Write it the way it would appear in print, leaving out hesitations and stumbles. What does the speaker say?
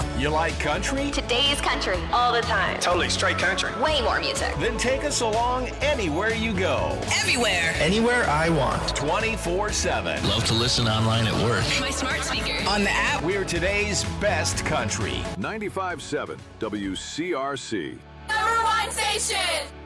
You like country? Today's country. All the time. Totally straight country. Way more music. Then take us along anywhere you go. Everywhere. Anywhere I want. 24/7. Love to listen online at work. My smart speaker. On the app. We're today's best country. 95.7 WCRC. #1 station.